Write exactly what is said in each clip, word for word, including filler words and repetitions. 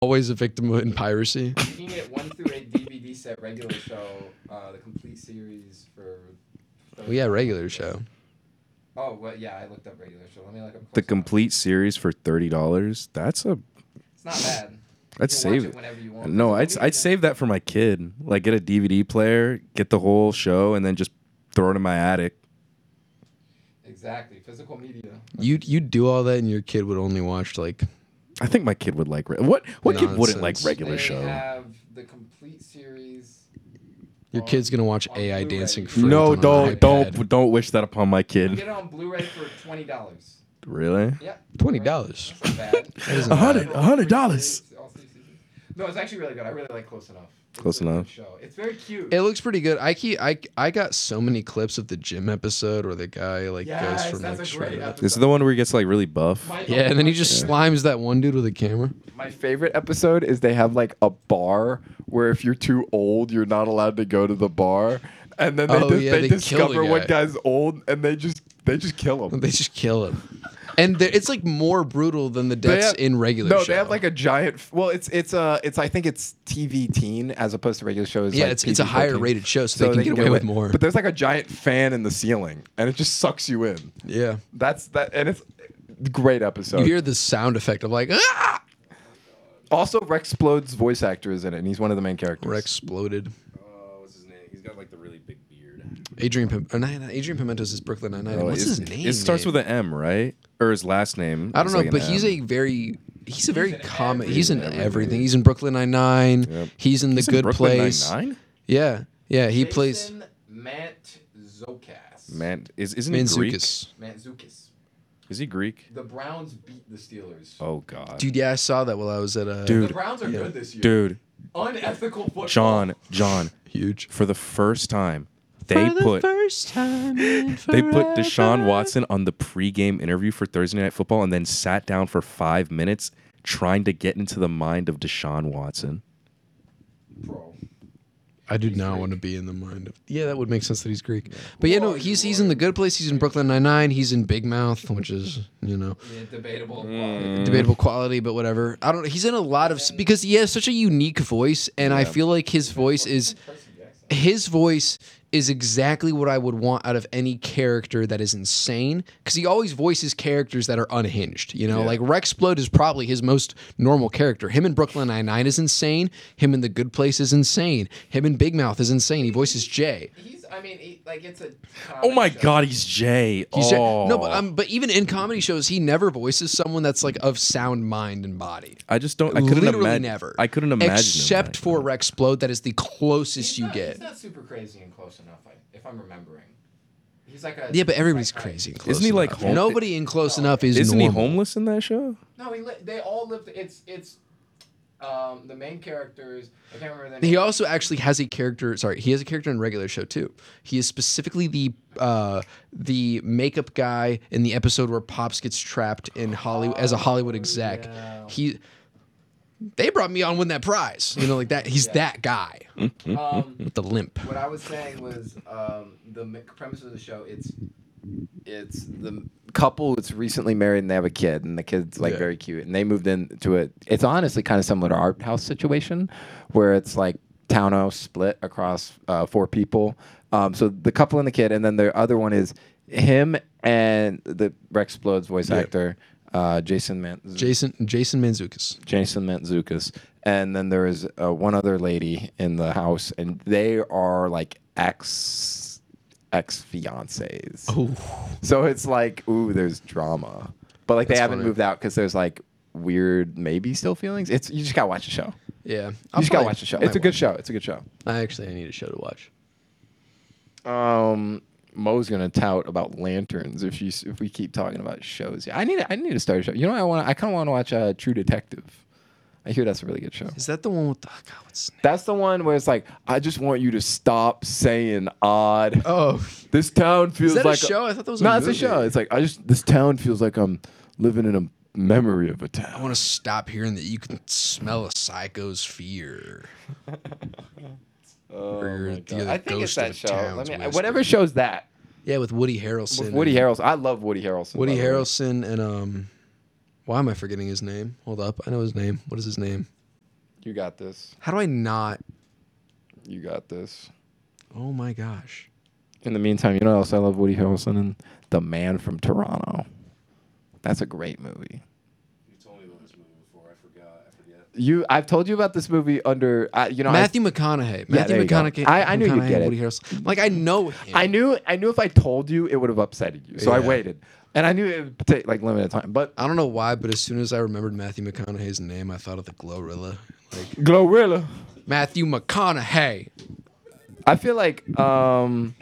always a victim in piracy. You can get one through eight D V D set regular show, uh, the complete series for. Well, yeah, regular show. Oh well, yeah, I looked up regular show. Let me look up. The complete series for thirty dollars. That's a. It's not bad. I'd save it. No, I'd I'd save that for my kid. Like, get a D V D player, get the whole show, and then just throw it in my attic. Exactly, physical media. You you do all that, and your kid would only watch like. I think my kid would like re- what what kid wouldn't like regular they show? Have the complete series. Your kid's gonna watch A I dancing. No, don't don't don't wish that upon my kid. You get it on Blu-ray for twenty dollars. Really? Yeah. Twenty dollars. A hundred a hundred dollars. No, it's actually really good. I really like Close Enough. It's Close enough. Show. It's very cute. It looks pretty good. I keep I I got so many clips of the gym episode where the guy like yes, goes from that's like a great shredded. episode. This is the one where he gets like really buff. My, Yeah, and then he just yeah. slimes that one dude with a camera. My favorite episode is they have like a bar where if you're too old, you're not allowed to go to the bar, and then they, Oh, just, yeah, they, they kill the discover what guy. guy's old, and they just they just kill him. They just kill him. And there- it's like more brutal than the They deaths have- in regular No, show. they have like a giant. Well, it's it's uh it's I think it's T V teen as opposed to regular shows. Yeah, like it's- it's a P G thirteen. higher rated show, so they can get away with more. But there's like a giant fan in the ceiling, and it just sucks you in. Yeah. That's that, and it's a great episode. You hear the sound effect of like ah! Also, Rex Explode's voice actor is in it, and he's one of the main characters. Rex exploded. Oh, what's his name? He's got like the really big beard. Adrian Pim- uh, not- not- Adrian Pimento's is Brooklyn Nine Nine. Oh, What's it's- his name? It starts name? with an M, right? Or his last name. I don't is know, like an but he's M. a very he's a very in common. He's in everything. everything. He's in Brooklyn Nine Nine. Yep. He's in He's The in Good Brooklyn Place. Nine-Nine? Yeah, yeah. He plays Jason Mantzokas. Man, is isn't he Greek? Manzukis. Mantzoukas. Is he Greek? The Browns beat the Steelers. Oh God, Dude, yeah, I saw that while I was at uh, Dude. The Browns are good this year. dude, Unethical football. John, John, huge. for the first time, they For the put first time in they put Deshaun forever. Watson on the pregame interview for Thursday Night Football, and then sat down for five minutes trying to get into the mind of Deshaun Watson. Bro. I do not want to be in the mind of. Yeah, that would make sense that he's Greek. But yeah, no, he's he's in The Good Place. He's in Brooklyn Nine Nine. He's in Big Mouth, which is you know Yeah, debatable. Mm. debatable quality, but whatever. I don't. He's in a lot of because he has such a unique voice, and I feel like his voice is his voice is exactly what I would want out of any character that is insane. Because he always voices characters that are unhinged. You know, Yeah. like Rex Explode is probably his most normal character. Him in Brooklyn Nine Nine is insane. Him in The Good Place is insane. Him in Big Mouth is insane. He voices Jay. He's, I mean, he, like it's a. Oh my comedy show. God, he's Jay. He's Jay. oh. No, but um, but even in comedy shows, he never voices someone that's like of sound mind and body. I just don't. I couldn't Literally imagine. never. I couldn't imagine. him Except like for that. Rex Explode, that is the closest He's you not, get. He's not super crazy and close enough, I- if I'm remembering. He's like a. Yeah, but everybody's like, crazy and close Isn't he, like, enough. home- Nobody in close enough is Isn't normal. he homeless in that show? No, he li- they all lived. It's it's. Um, the main characters. I can't remember their He name. also actually has a character. Sorry, he has a character in regular show too. He is specifically the uh, the makeup guy in the episode where Pops gets trapped in Hollywood as a Hollywood exec. yeah. He. They brought me on win that prize. You know, like that. He's that guy Um, with the limp. what I was saying was um, the m- premise of the show. It's It's the couple that's recently married and they have a kid, and the kid's like Yeah. very cute, and they moved into it. It's honestly kind of similar to Art House situation, where it's like townhouse split across uh, four people. Um, so the couple and the kid, and then the other one is him and the Rex Explodes voice Yeah. actor, uh, Jason Man- Jason Jason Manzukis. Jason Mantzoukas, and then there is uh, one other lady in the house, and they are like ex ex fiancés. Oh, So it's like, ooh, there's drama, but like That's they haven't funny. moved out because there's like weird, maybe still feelings. It's you just gotta watch the show. yeah. You I'll just gotta probably- watch the show. I It's a might good watch show. It's a good show. it. I actually I need a show to watch. Um, Mo's gonna tout about lanterns if you s- if we keep talking about shows. Yeah, I need to, I need to start a show. You know, what I want I kind of want to watch uh, True Detective. I hear that's a really good show. Is that the one with the oh God? What's his name? That's the one where it's like, I just want you to stop saying odd. Oh, This town feels that a like show? I thought that was a no, it's a movie. show. It's like I just this town feels like I'm living in a memory of a I town. want to stop hearing that you can smell a psycho's fear. Oh Or my the God. other I think it's ghost that of show. town's Let me, whisper. whatever shows that Yeah, with Woody Harrelson. with Woody and- Harrelson. I love Woody Harrelson. Woody by the way. Harrelson and um, why am I forgetting his name? Hold up, I know his name. What is his name? You got this. How do I not? You got this. Oh my gosh. In the meantime, you know what else I love Woody Harrelson in? The Man from Toronto. That's a great movie. You told me about this movie before. I forgot. I forget. You, I've told you about this movie under, uh, you know, Matthew McConaughey. Matthew there you go. McConaughey. I- I knew you'd McConaughey get and it. Woody Harrelson. Like I know him. I, I knew, I knew if I told you, it would have upsetted you. So I Yeah. waited, and I knew it would take like limited time. But I don't know why, but as soon as I remembered Matthew McConaughey's name, I thought of the Glorilla. Like Glorilla. Matthew McConaughey. I feel like um,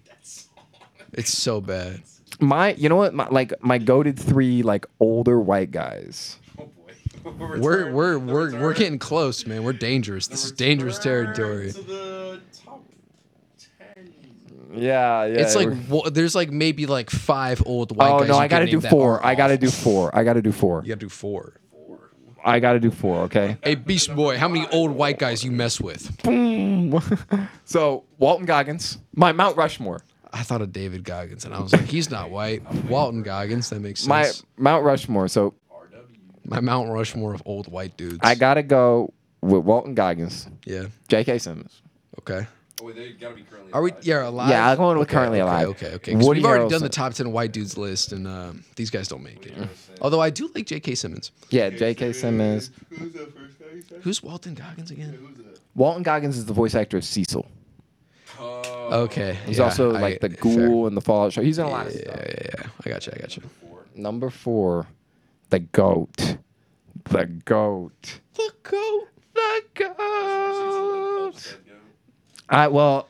It's so bad. my, you know what, my, like my goated three like older white guys. Oh boy. We're we're we're we're getting close, man. We're dangerous. This is dangerous territory. To the top ten. Yeah, yeah. It's like we're- wo- there's like maybe like five old white oh guys. no, you I could gotta name do that four. are I gotta awful. do four. I gotta do four. You gotta do four. I gotta do four. Okay. Hey, Beast Boy, how many old white guys you mess with? Boom. So Walton Goggins, my Mount Rushmore. I thought of David Goggins, and I was like, he's not white. Walton Goggins, that makes My sense. Mount Rushmore. So My Mount Rushmore of old white dudes. I gotta go with Walton Goggins, Yeah. J K. Simmons. Okay. Oh wait, they gotta be currently. Are we? alive. Yeah, alive. Yeah, I'm going with okay, currently okay, alive. Okay, okay. 'Cause Woody we've already done the Harrelson. top ten white dudes list, and uh, these guys don't make it. Although I do like J K. Simmons. Yeah, J K. Simmons. Who's that first guy you said? Who's Walton Goggins again? Who's that? Walton Goggins is the voice actor of Cecil. Oh. Okay. He's yeah, also I- like the fair. ghoul in the Fallout show. He's in a lot Yeah, of stuff. yeah, yeah. I got you. I got you. Number four, the goat. The goat. The goat. The goat. I well.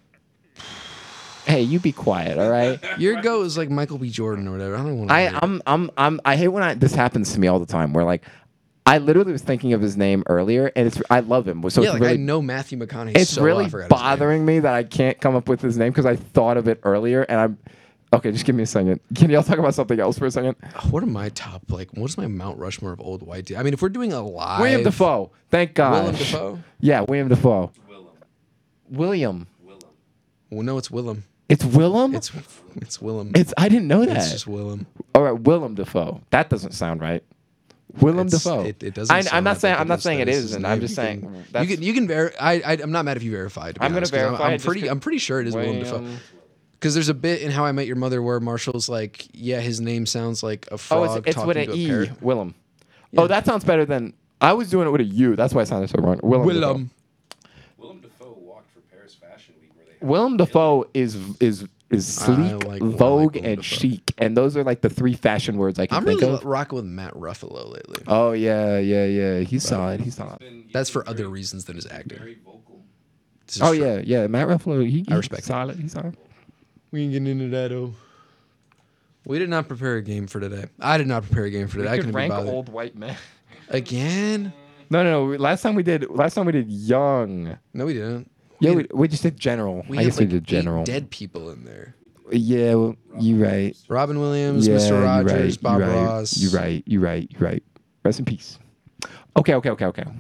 Hey, you be quiet, all right? Your goat is like Michael B. Jordan or whatever. I don't want to. I, I'm, I'm, I'm, I hate when I, this happens to me all the time. Where like, I literally was thinking of his name earlier, and it's I love him. So yeah, it's like really, I know Matthew McConaughey. it's so really well, I forgot his name. bothering me that I can't come up with his name because I thought of it earlier, and I'm okay. Just give me a second. Can y'all talk about something else for a second? What are my top like? What is my Mount Rushmore of old white dude? I mean, if we're doing a live, William Dafoe. Thank God. Willem Dafoe. Yeah, William Dafoe. Willem. William. Willem. Well, no, it's Willem. It's Willem. It's it's Willem. It's. I didn't know that. It's just Willem. All right, Willem Dafoe. That doesn't sound right. Willem It's- Dafoe. It, it doesn't. I, sound I'm not right, saying. but I'm not that's- saying it that is his isn't. I'm name. just You saying. can- that's- You can you can verify. I, I I'm not mad if you verified. To be I'm gonna honest, 'cause verify I'm, it I'm just pretty. 'cause- I'm pretty sure it is Willem Dafoe. William- Because there's a bit in How I Met Your Mother where Marshall's like, yeah, his name sounds like a Oh, frog it's, it's talking with an to a E. parrot. Willem. Yeah. Oh, that sounds better than. I was doing it with a U. That's why it sounded so wrong. Willem. Willem. Willem Dafoe walked for Paris Fashion Week where they. Dafoe. Willem Dafoe is is is I sleek, like- I like vogue, Willem and Dafoe. chic, and those are like the three fashion words I can I'm think really of. rocking with Matt Ruffalo lately. Oh yeah, yeah, yeah. He's solid. He's solid. Been- he's That's been for other very- reasons than his acting. Very vocal. This is Oh true. yeah, yeah. Matt Ruffalo. He, I he's respect solid. He's solid. We ain't getting into that, oh. We did not prepare a game for today. I did not prepare a game for today. I could couldn't be rank bothered. old white men. Again? No, no, no. Last time we did. Last time we did young. No, we didn't. Yeah, had- we, we just did general. We I had guess like we did general. eight dead people in there. Yeah, well, you right. Robin Williams, Yeah, Mister you Rogers, right, Bob you right, Ross. You right. You right. You right. Rest in peace. Okay, okay, okay, okay.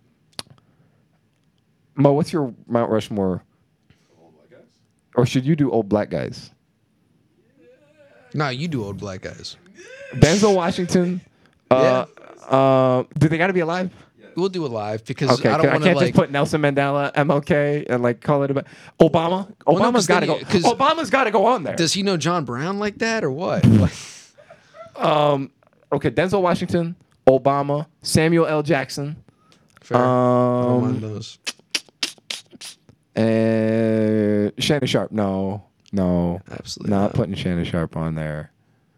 Mo, what's your Mount Rushmore? Old white guys. Or should you do old black guys? Nah, you do old black guys. Denzel Washington. Uh, uh, do they got to be alive? We'll do it live because Okay, I I, don't want to can't like. just put Nelson Mandela, M L K, and like call it about Obama. Well, no, Obama's 'cause got to then go. you- 'cause- Obama's got to go on there. Does he know John Brown like that or what? Like, Um, okay, Denzel Washington, Obama, Samuel L. Jackson, fair. I don't mind um, those. and Shannon Sharp. No, no, Absolutely not not. putting Shannon Sharp on there.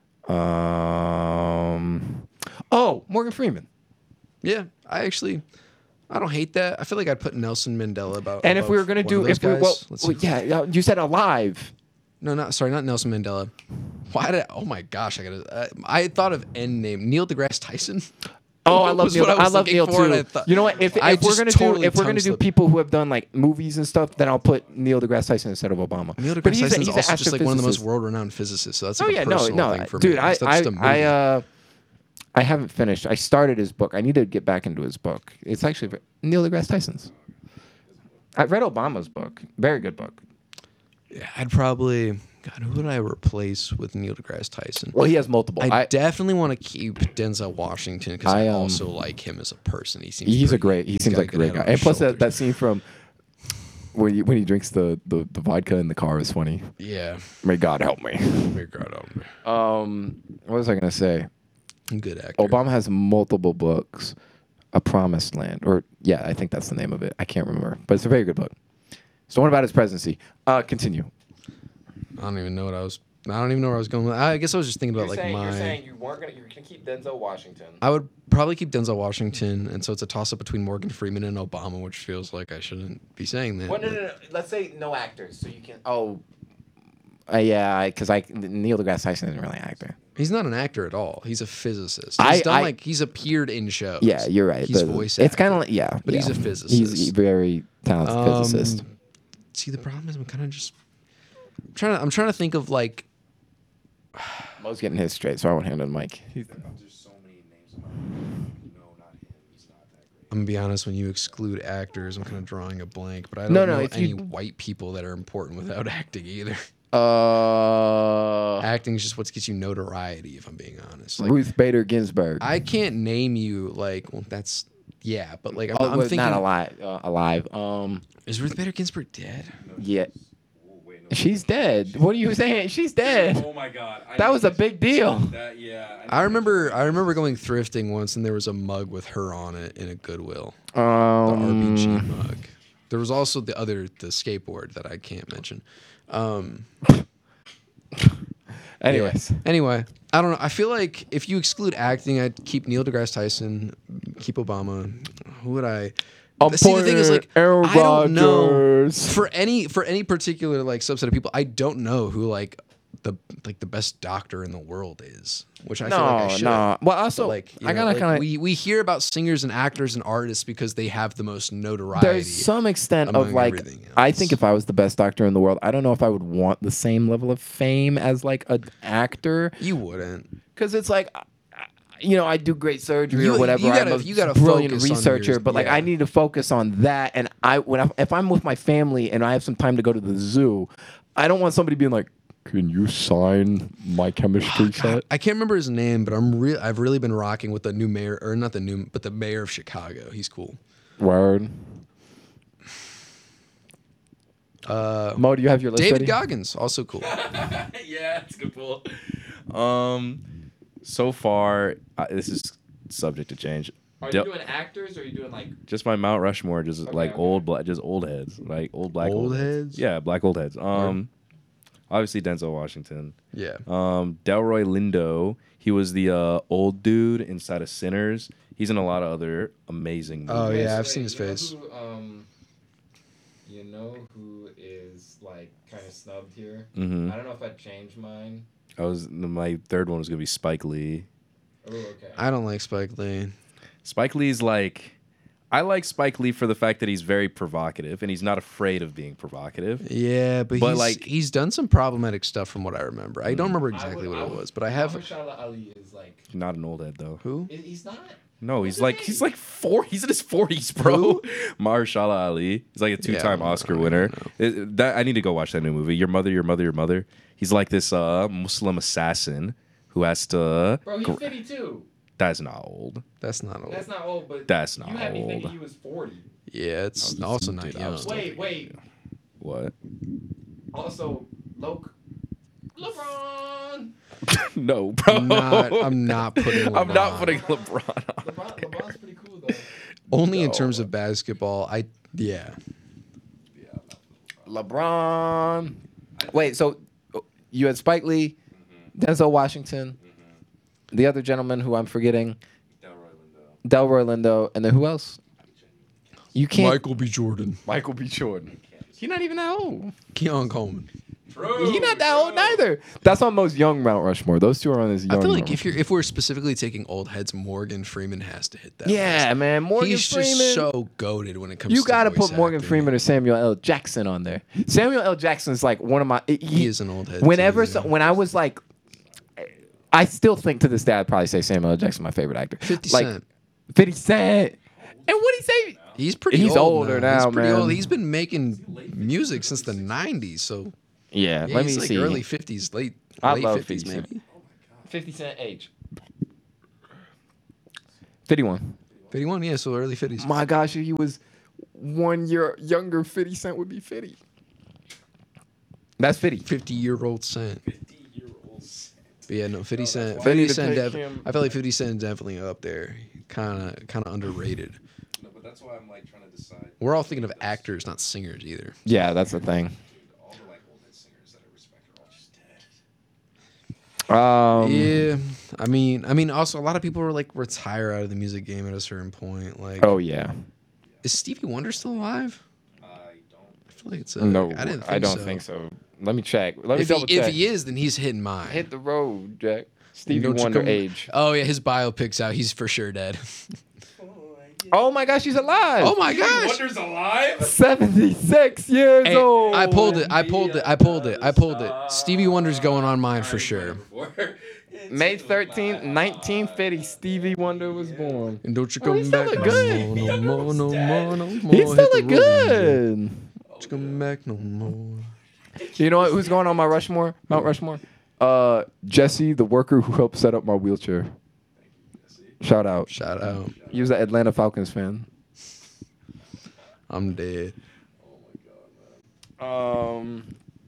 Um, oh, Morgan Freeman. Yeah, I actually, I don't hate that. I feel like I'd put Nelson Mandela about. And if we were above gonna one do, of those if we, guys. well, Let's well, see. yeah, yeah, you said alive. No, not sorry, not Nelson Mandela. Why did? Oh my gosh, I gotta. Uh, I had thought of N name Neil deGrasse Tyson. Oh, I love was Neil. what I I, was love looking Neil for, and I too. thought- You know what? If, I if we're just gonna totally do, if we're gonna do tongue-slipped. people who have done like movies and stuff, then I'll put Neil deGrasse Tyson instead of Obama. Neil But deGrasse he's a- Tyson is he's an also just like one of the most astrophysicist. world-renowned physicists. So that's Oh like yeah, a no, personal no, thing for dude. me. I, It's not just a I, movie. I, uh, I haven't finished. I started his book. I need to get back into his book. It's actually ve- Neil deGrasse Tyson's. I read Obama's book. Very good book. Yeah, I'd probably God, who would I replace with Neil deGrasse Tyson? Well, he has multiple. I, I, definitely want to keep Denzel Washington because I, I, um, also like him as a person. He seems he's a pretty- great. He he's seems got like a good great head guy. on And his plus that, shoulders. that scene from when he, when he drinks the, the, the vodka in the car is funny. Yeah. May God help me. May God help me. Um, what was I gonna say? Good actor. Obama has multiple books. A Promised Land, or yeah, I think that's the name of it. I can't remember, but it's a very good book. So what about his presidency? Uh, continue. I don't even know what I was. I don't even know where I was going. With. I guess I was just thinking about like my. you weren't gonna. You're gonna keep Denzel Washington. I would probably keep Denzel Washington, and so it's a toss up between Morgan Freeman and Obama, which feels like I shouldn't be saying that. Well, no, but- no, no. Let's say no actors, so you can. Oh, uh, yeah, because I, Neil deGrasse Tyson isn't really an actor. He's not an actor at all. He's a physicist. He's I- done I- like he's appeared in shows. Yeah, you're right. He's but voice. It's kind acting. of like yeah, But yeah. he's a physicist. He's a very talented Um, physicist. See, the problem is I'm kind of just I'm trying to. I'm trying to think of like. Mo's getting his straight, so I won't hand him Mike. There's so many names. No, not him. He's not that great. I'm gonna be honest. When you exclude actors, I'm kind of drawing a blank. But I don't No, no, know if any you- white people that are important without acting either. Uh, Acting is just what gets you notoriety. If I'm being honest, like Ruth Bader Ginsburg. I can't name you like. Well, that's yeah, but like I'm, oh, I'm well, thinking. not alive. Uh, alive. Um, Is Ruth Bader Ginsburg dead? yeah, Oh, wait, no. she's dead. What are you saying? She's dead. Oh my God. I That was a big deal. That yeah. I remember. I remember going thrifting once, and there was a mug with her on it in a Goodwill. The R B G Um, mug. There was also the other, the skateboard that I can't mention. Um, anyways, anyway, I don't know. I feel like if you exclude acting, I'd keep Neil deGrasse Tyson, keep Obama. Who would I? I'm See, the thing is, like, Aaron I don't know Rodgers. for any for any particular like subset of people. I don't know who like the like the best doctor in the world is, which I feel like I No, should. no. Well, But, also, like you I know, gotta like, kind of. we we hear about singers and actors and artists because they have the most notoriety. There's some extent of among like. everything I else. think if I was the best doctor in the world, I don't know if I would want the same level of fame as like an actor, You wouldn't. because it's like. I- You know, I do great surgery You- or whatever. you gotta- I'm a you gotta brilliant focus on researcher, yours, but like yeah. I need to focus on that. And I, when I, if I'm with my family and I have some time to go to the zoo, I don't want somebody being like, "Can you sign my chemistry set?" I can't remember his name, but I'm real. I've really been rocking with the new mayor, or not the new, but the mayor of Chicago. He's cool. Word. Uh, Mo, do you have your list David ready? Goggins, also cool. Yeah, it's a good pull. Um, so far, uh, this is subject to change. Are Del- you doing actors or are you doing like? just my Mount Rushmore, just Okay, like okay. old black, just old heads, like old black Old heads? Yeah, black old heads. Um, obviously Denzel Washington. Yeah. Um, Delroy Lindo. He was the uh, old dude inside of Sinners. He's in a lot of other amazing movies. Oh, yeah, I've so seen his you know face. Who, um, you know who is like kind of snubbed here? Mhm. I don't know if I'd change mine. I was my third one was gonna be Spike Lee. Oh, okay. I don't like Spike Lee. Spike Lee's like, I like Spike Lee for the fact that he's very provocative and he's not afraid of being provocative. Yeah, but, But, he's, like- he's done some problematic stuff from what I remember. I don't remember I exactly would- what I it would- was, but I have. Mahershala Ali is like. Not an old head though. Who? Is, he's not. No, What's he's his like name? he's like four. He's in his forties, bro. Mahershala Ali. He's like a Yeah, I two-time don't- Oscar I don't winner. know. It- that I need to go watch that new movie. Your mother, your mother, your mother. He's like this uh, Muslim assassin who has to. Bro, he's gr- fifty-two. That's not old. That's not old. That's not old, but That's not you had me thinking old. he was forty. Yeah, it's No, also dude, not I young. was- Wait, wait. What? Also, Loke. LeBron. No, bro. I'm not. I'm not putting. I'm not LeBron. putting LeBron on. LeBron. LeBron's pretty cool though. Only in No. terms of basketball. I yeah. LeBron. Wait, so uh, you had Spike Lee, Denzel Washington, the other gentleman who I'm forgetting, Delroy Lindo, and then who else? You can't. Michael B. Jordan, Michael B. Jordan. He's not even that old. Keon Coleman. True. He's not that old neither. That's on most young Mount Rushmore. Those two are on his young. I feel like Mount if you're if we're specifically taking old heads, Morgan Freeman has to hit that. Yeah, list. man, Morgan he's Freeman. just so goated when it comes. You to got to voice put Morgan acting. Freeman or Samuel L. Jackson on there. Samuel L. Jackson is like one of my. He, He is an old head. Whenever, too, so, yeah. when I was like, I still think to this day I'd probably say Samuel L. Jackson my favorite actor. fifty like, Cent. Fifty Cent. And what he say? He's pretty. He's old older now. now, He's pretty man. old. He's been making music since the nineties. So Yeah, Yeah, let he's me like see. early fifties, late I late love fifties fifty Cent. maybe. fifty Cent age. fifty-one. fifty-one, yeah, so early fifties. My gosh, if he was one year younger, fifty Cent would be fifty. That's fifty. fifty-year-old Cent. fifty-year-olds. But yeah, no, fifty Cent. why- They fifty need to Cent. take Def- him- I feel like fifty Cent definitely up there. Kind of, kind of underrated. No, but that's why I'm like trying to decide. We're all thinking of actors, not singers either. Yeah, that's the thing. All the like old head singers that I respect are all just dead. Um, yeah, I mean, I mean, also a lot of people are like retire out of the music game at a certain point. Like, Oh yeah. is Stevie Wonder still alive? I don't. I feel like it's a, No, I didn't. Think I don't so. think so. Let me check. Let me If he, double if check. he is, then he's hitting mine. Hit the road, Jack. Stevie Don't you Wonder come- age. Oh yeah, his biopic's out. He's for sure dead. Oh my gosh, he's alive. Oh my gosh! Wonder's alive. seventy-six years Hey, old. I pulled it. I pulled it. I pulled it. I pulled it. Stevie Wonder's going on mine for sure. May thirteenth, nineteen fifty, Stevie Wonder was born. And don't you Oh, come he still back look no good. more, no more, no more, no more. He Hit still the look road. good. Don't you come back no more. You know what? Who's going on my Rushmore? Mount Rushmore? Uh, Jesse, the worker who helped set up my wheelchair. Shout out. Shout out. He was an Atlanta Falcons fan. I'm dead. Um,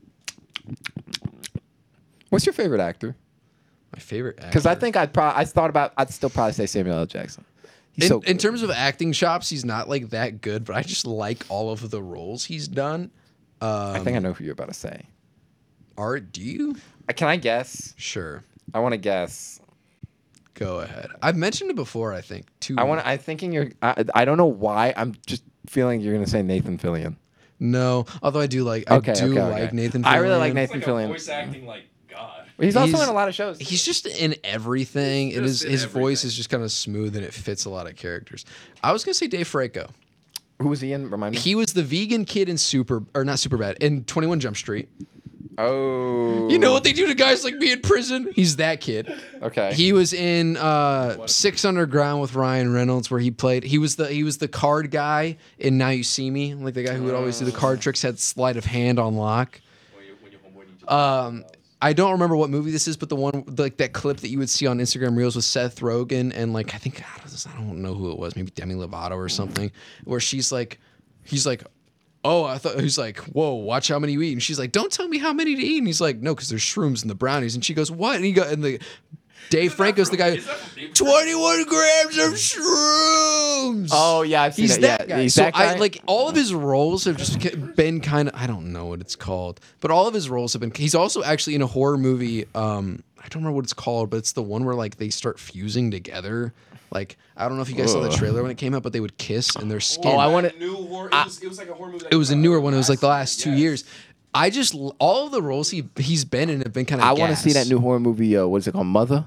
what's your favorite actor? My favorite actor. Because I think I'd probably I thought about I'd still probably say Samuel L. Jackson. He's in, so in good. terms of acting chops, he's not like that good, but I just like all of the roles he's done. Um, I think I know who you're about to say. Art, do you? Uh, Can I guess? Sure. I want to guess. Go ahead. I've mentioned it before, I think. Two. I want. to I'm thinking you're. I, I don't know why. I'm just feeling you're gonna say Nathan Fillion. No, although I do like I Okay, do okay, like okay. Nathan Fillion. I really like It's Nathan like a Fillion. voice acting like God. He's also He's- in a lot of shows. He's just in everything. He's It just is in his voice everything. is just kind of smooth and it fits a lot of characters. I was gonna say Dave Franco. Who was he in? Remind me. He was the vegan kid in Super or not Superbad in twenty-one Jump Street. oh. You know what they do to guys like me in prison? He's that kid. Okay. He was in uh, Six Underground with Ryan Reynolds, where he played. He was the he was the card guy in Now You See Me, like the guy who would always do the card tricks, had sleight of hand on lock. When you, when your homeboy needs you. Um, I don't remember what movie this is, but the one like that clip that you would see on Instagram Reels with Seth Rogen and like I think I don't know who it was, maybe Demi Lovato or something, where she's like, he's like, oh, I thought he's like, whoa, watch how many you eat, and she's like, don't tell me how many to eat, and he's like, no, because there's shrooms in the brownies, and she goes, what? And he got and the Dave Franco's the guy, Is that from Dave twenty-one grams of shrooms. Oh yeah, I've seen He's it. that yeah, guy. He's so that guy. I like all of his roles have just been kind of I don't know what it's called, but all of his roles have been. He's also actually in a horror movie. Um, I don't remember what it's called, but it's the one where like they start fusing together. Like I don't know if you guys saw the Ugh. trailer when it came out, but they would kiss and their skin. Oh, I wanna- New horror. It was, it was like a horror movie. that it was a came out newer one. It was like the last last two year. years. I just all of the roles he he's been in have been kind of. I want to see that new horror movie. Uh, what is it called? Mother.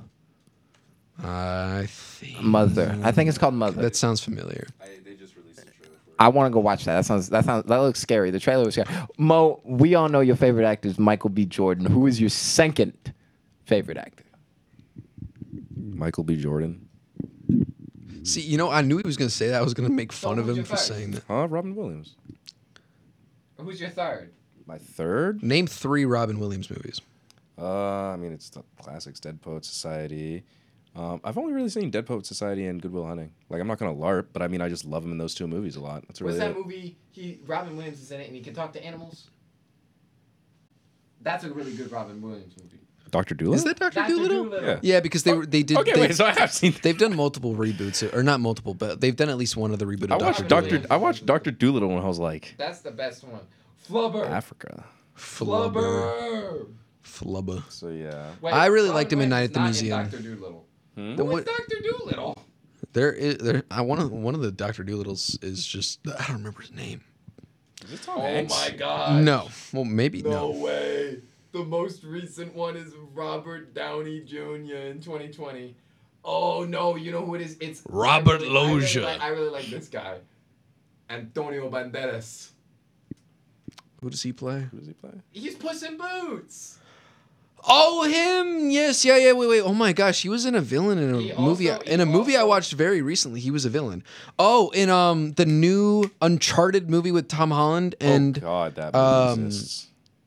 I think Mother. I think it's called Mother. that sounds familiar. I, they just released a trailer for it. I want to go watch that. That sounds. That sounds. That looks scary. The trailer was scary. Mo, we all know your favorite actor is Michael B. Jordan. Who is your second favorite actor? Michael B. Jordan. See, you know, I knew he was going to say that. I was going to make fun So of who's him your for third? saying that. Huh? Robin Williams. Who's your third? My third. Name three Robin Williams movies. Uh, I mean, it's the classics: Dead Poet Society. Um, I've only really seen Dead Poet Society and Good Will Hunting. Like, I'm not gonna LARP, but I mean, I just love him in those two movies a lot. That's What's really that it. movie? He Robin Williams is in it, and he can talk to animals. That's a really good Robin Williams movie. Doctor Doolittle. Is that Doctor Doctor Doolittle? Doolittle. Yeah. Yeah, because they were they did. Okay, they, wait. So I have seen. they've done multiple reboots, or not multiple, but they've done at least one of the reboot I of watched Doctor Doctor. Doolittle. I watched Doctor Doolittle when I was like That's the best one. Flubber. Africa. Flubber. Flubber. Flubber. So yeah. Wait, I really Robin liked him in Williams Night at is the not in Museum. Doctor Doolittle. Hmm? The Who is what- Doctor Doolittle? There is there. I one of one of the Doctor Doolittles is just I don't remember his name. Is it Tom Oh Hanks? my god. No, well maybe No no. way. The most recent one is Robert Downey Junior in twenty twenty. Oh no, you know who it is? It's Robert I really, I really Loggia. like- I really like this guy. Antonio Banderas. Who does he play? Who does he play? He's Puss in Boots. Oh, him! Yes, yeah, yeah. Wait, wait. Oh my gosh, he was in a villain in a He movie. also- in a he movie I also- watched very recently, he was a villain. Oh, in um the new Uncharted movie with Tom Holland and oh God, that movie um, exists.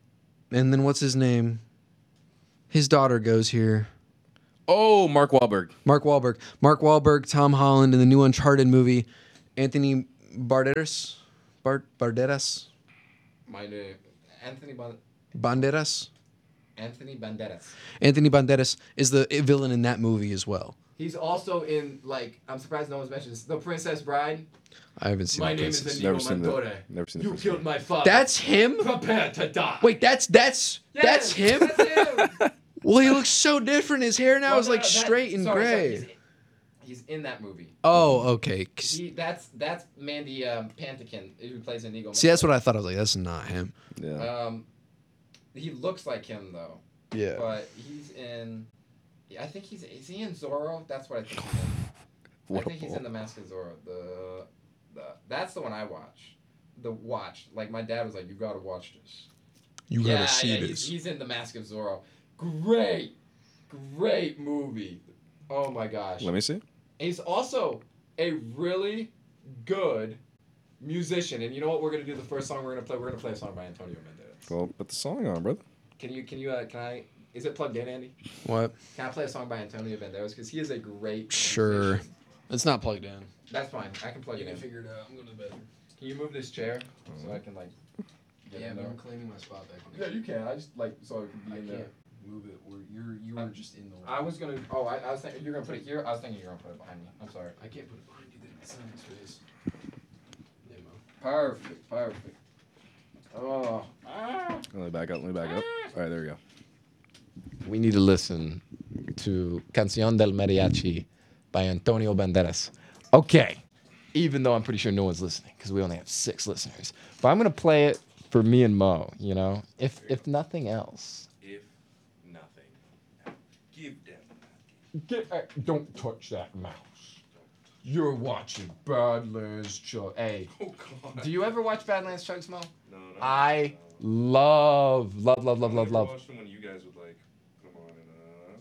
and then what's his name? His daughter goes here. Oh, Mark Wahlberg. Mark Wahlberg. Mark Wahlberg, Tom Holland in the new Uncharted movie. Anthony Banderas. Bart Banderas. My name, Anthony Ban- Banderas. Anthony Banderas. Anthony Banderas is the villain in that movie as well. He's also in, like, I'm surprised no one's mentioned this, The Princess Bride. I haven't seen. My the name is Princess. Inigo Never seen the- Montoya. never seen the You Princess killed my father. That's him. Prepare to die. Wait, that's that's that's Yes, him. That's him. Well, he looks so different. His hair now Well, is no, like no, that- straight and sorry, sorry, gray. he's, in, he's in that movie. Oh, okay. 'Cause- He, that's that's Mandy um, Patinkin who plays Inigo. See, that's what I thought. I was like, that's not him. Yeah. Um, he looks like him though, Yeah. but he's in. Yeah, I think he's is he in Zorro? That's what I think. He's in. I What a think he's ball. in the Mask of Zorro. The, the that's the one I watched. The watch like my dad was like, you gotta watch this. You yeah, gotta see yeah, this. He's, he's in the Mask of Zorro. Great, great movie. Oh my gosh. Let me see. He's also a really good musician, and you know what? We're gonna do the first song we're gonna play. We're gonna play a song by Antonio Banderas. Well, put the song on, brother. Can you? Can you? Uh, can I? Is it plugged in, Andy? What? Can I play a song by Antonio Banderas? Because he is a great. Sure. musician. It's not plugged in. That's fine. I can plug it in. figure it out. I'm going to the bedroom. Can you move this chair so I can like? Get in there? claiming my spot back. Yeah, you can. I just like so it can be in there. Move it. Where you're you I'm- just in the way. I was gonna. Oh, I, I was thinking you're gonna put it here. I was thinking you're gonna put it behind me. I'm sorry. I can't put it behind you. Then it's not in space. Perfect. Perfect. Oh. Ah. Let me back up. Let me back up. All right, there we go. We need to listen to Canción del Mariachi by Antonio Banderas. Okay. Even though I'm pretty sure no one's listening because we only have six listeners. But I'm going to play it for me and Mo, you know, if if nothing else. If nothing, give them. Get, uh, don't touch that mouse. You're watching Badlands Chugs. Hey, Oh God. do you ever watch Badlands Chugs, Mo? No, no. I no. love, love, love, love, I love, never love. watched them when you guys would like put them on and uh.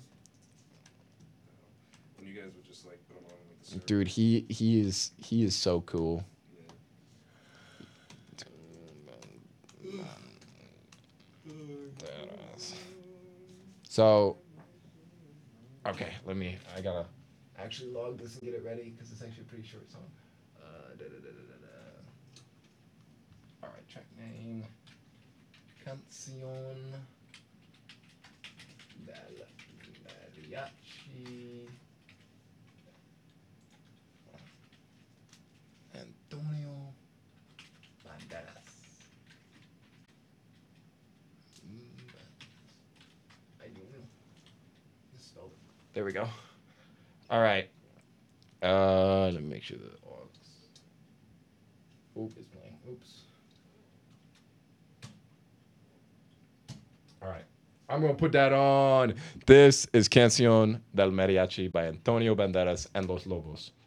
When you guys would just like put them on with the syrup. Dude, he he is he is so cool. So, okay, let me. I gotta actually log this and get it ready because it's actually a pretty short song. Uh, da, da, da, da, da, da. All right, track name. Canción del Mariachi. Antonio Banderas. I don't know. Just spelled it. There we go. All right. Uh, let me make sure the aux. Oop is playing. Oops. All right. I'm going to put that on. This is Canción del Mariachi by Antonio Banderas and Los Lobos.